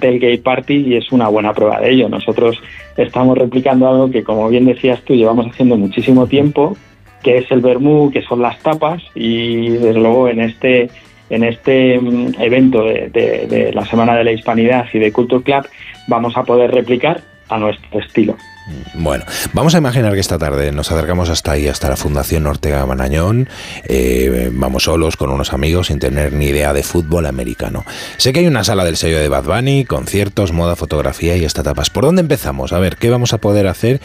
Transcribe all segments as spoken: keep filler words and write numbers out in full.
tailgate party y es una buena prueba de ello. Nosotros estamos replicando algo que, como bien decías tú, llevamos haciendo muchísimo tiempo, que es el vermú, que son las tapas, y desde luego en este en este evento de, de, de la Semana de la Hispanidad y de Culture Club vamos a poder replicar a nuestro estilo. Bueno, vamos a imaginar que esta tarde nos acercamos hasta ahí, hasta la Fundación Ortega Marañón, eh, vamos solos con unos amigos sin tener ni idea de fútbol americano. Sé que hay una sala del sello de Bad Bunny, conciertos, moda, fotografía y hasta tapas. ¿Por dónde empezamos? A ver, ¿qué vamos a poder hacer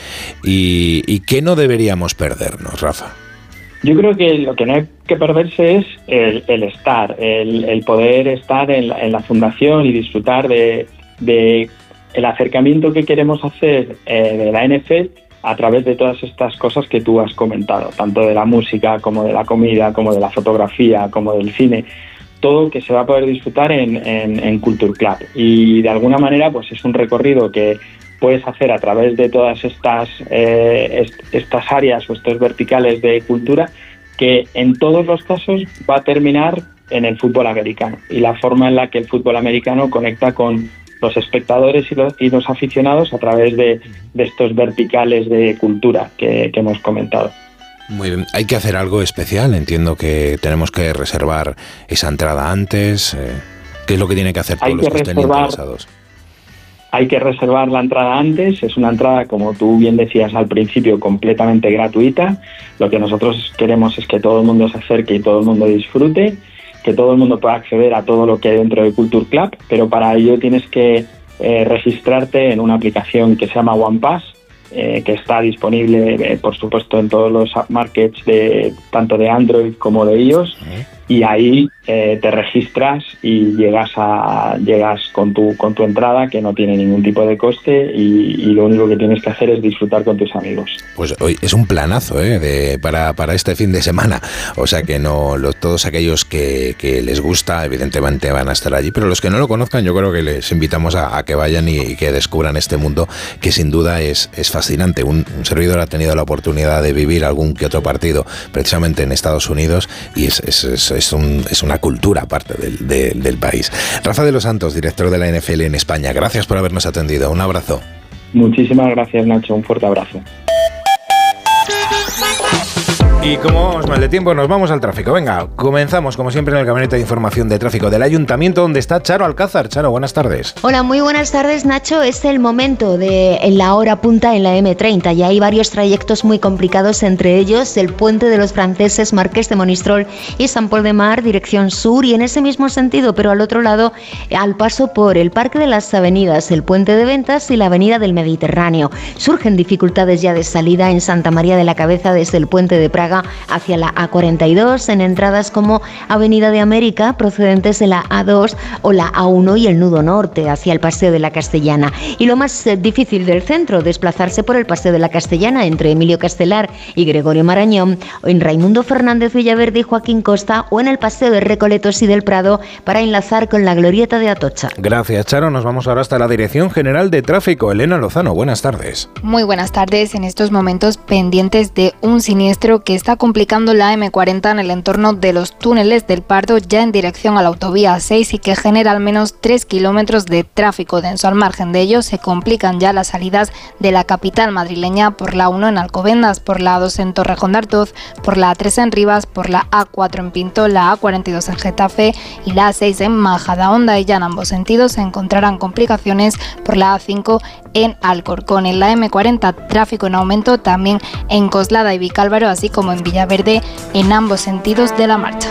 y, y qué no deberíamos perdernos, Rafa? Yo creo que lo que no hay que perderse es el, el estar, el, el poder estar en la, en la fundación y disfrutar de, de el acercamiento que queremos hacer eh, de la N F L a través de todas estas cosas que tú has comentado, tanto de la música como de la comida, como de la fotografía, como del cine, todo que se va a poder disfrutar en, en, en Culture Club. Y de alguna manera pues es un recorrido que puedes hacer a través de todas estas, eh, est- estas áreas o estos verticales de cultura, que en todos los casos va a terminar en el fútbol americano y la forma en la que el fútbol americano conecta con los espectadores y los, y los aficionados a través de, de estos verticales de cultura que, que hemos comentado. Muy bien, hay que hacer algo especial, entiendo que tenemos que reservar esa entrada antes. Eh, ¿Qué es lo que tiene que hacer todos los que estén interesados? Hay que reservar la entrada antes, es una entrada, como tú bien decías al principio, completamente gratuita. Lo que nosotros queremos es que todo el mundo se acerque y todo el mundo disfrute, que todo el mundo pueda acceder a todo lo que hay dentro de Culture Club, pero para ello tienes que eh, registrarte en una aplicación que se llama OnePass, eh, que está disponible, eh, por supuesto, en todos los app markets, de, tanto de Android como de iOS, uh-huh. Y ahí eh, te registras y llegas a llegas con tu con tu entrada, que no tiene ningún tipo de coste, y, y lo único que tienes que hacer es disfrutar con tus amigos. Pues hoy es un planazo ¿eh? de, para, para este fin de semana, o sea que no lo, todos aquellos que, que les gusta evidentemente van a estar allí, pero los que no lo conozcan yo creo que les invitamos a, a que vayan y, y que descubran este mundo que sin duda es, es fascinante. Un, un servidor ha tenido la oportunidad de vivir algún que otro partido precisamente en Estados Unidos y es, es, es Es, un, es una cultura aparte del, de, del país. Rafa de los Santos, director de la N F L en España, gracias por habernos atendido. Un abrazo. Muchísimas gracias, Nacho. Un fuerte abrazo. Y como vamos mal de tiempo, nos vamos al tráfico. Venga, comenzamos como siempre en el gabinete de información de tráfico del Ayuntamiento, donde está Charo Alcázar. Charo, buenas tardes. Hola, muy buenas tardes, Nacho. Es el momento de en la hora punta en la eme treinta. Ya hay varios trayectos muy complicados, entre ellos el puente de los Franceses, Marqués de Monistrol y San Pol de Mar, dirección sur, y en ese mismo sentido, pero al otro lado, al paso por el Parque de las Avenidas, el puente de Ventas y la Avenida del Mediterráneo. Surgen dificultades ya de salida en Santa María de la Cabeza desde el puente de Praga hacia la A cuarenta y dos, en entradas como Avenida de América procedentes de la A dos o la A uno y el nudo norte hacia el Paseo de la Castellana. Y lo más eh, difícil del centro, desplazarse por el Paseo de la Castellana entre Emilio Castelar y Gregorio Marañón, o en Raimundo Fernández Villaverde y Joaquín Costa, o en el Paseo de Recoletos y del Prado para enlazar con la Glorieta de Atocha. Gracias, Charo. Nos vamos ahora hasta la Dirección General de Tráfico. Elena Lozano, buenas tardes. Muy buenas tardes. En estos momentos pendientes de un siniestro que está complicando la eme cuarenta en el entorno de los túneles del Pardo, ya en dirección a la autovía seis, y que genera al menos tres kilómetros de tráfico denso. Al margen de ello, se complican ya las salidas de la capital madrileña por la uno en Alcobendas, por la A dos en Torrejón de Ardoz, por la A tres en Rivas, por la A cuatro en Pinto, la A cuarenta y dos en Getafe y la A seis en Majadahonda, y ya en ambos sentidos se encontrarán complicaciones por la A cinco en Alcorcón. En la eme cuarenta, tráfico en aumento también en Coslada y Vicálvaro, así como en Villaverde, en ambos sentidos de la marcha.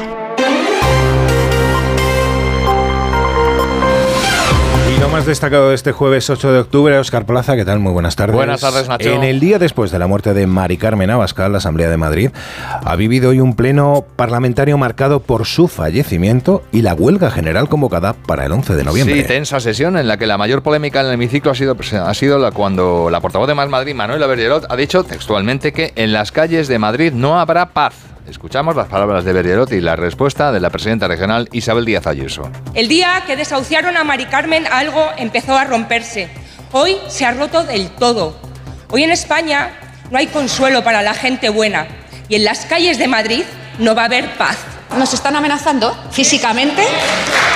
Y lo más destacado de este jueves ocho de octubre, Óscar Plaza, ¿qué tal? Muy buenas tardes. Buenas tardes, Nacho. En el día después de la muerte de Mari Carmen Abascal, la Asamblea de Madrid ha vivido hoy un pleno parlamentario marcado por su fallecimiento y la huelga general convocada para el once de noviembre. Sí, tensa sesión en la que la mayor polémica en el hemiciclo ha sido, ha sido la, cuando la portavoz de Más Madrid, Manuela Bergerot, ha dicho textualmente que en las calles de Madrid no habrá paz. Escuchamos las palabras de Bergerot y la respuesta de la presidenta regional Isabel Díaz Ayuso. El día que desahuciaron a Mari Carmen, algo empezó a romperse. Hoy se ha roto del todo. Hoy en España no hay consuelo para la gente buena y en las calles de Madrid no va a haber paz. Nos están amenazando físicamente